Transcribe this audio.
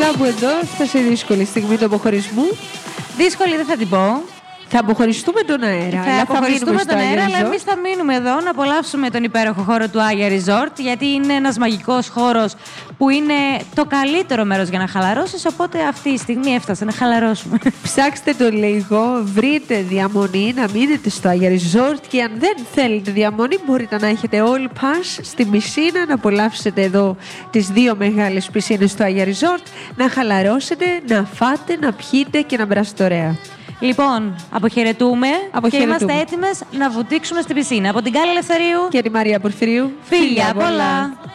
Κάπου εδώ έφτασε η δύσκολη στιγμή του αποχωρισμού. Δύσκολη δεν θα την πω. Θα αποχωριστούμε τον αέρα. Θα αποχωριστούμε τον αέρα, αλλά εμείς θα μείνουμε εδώ να απολαύσουμε τον υπέροχο χώρο του Άγια Resort, γιατί είναι ένας μαγικός χώρος που είναι το καλύτερο μέρος για να χαλαρώσεις. Οπότε αυτή η στιγμή έφτασε να χαλαρώσουμε. Ψάξτε το λίγο, βρείτε διαμονή, να μείνετε στο Άγια Resort και αν δεν θέλετε διαμονή, μπορείτε να έχετε all pass στη Μυσίνα, να απολαύσετε εδώ τις δύο μεγάλες πισίνες του Άγια Resort, να χαλαρώσετε, να φάτε, να πιείτε και να περάσετε ωραία. Λοιπόν, αποχαιρετούμε και είμαστε έτοιμες να βουτήξουμε στην πισίνα. Από την Κάλλη Ελευθερίου και τη Μαρία Πορφυρίου. Φιλιά πολλά!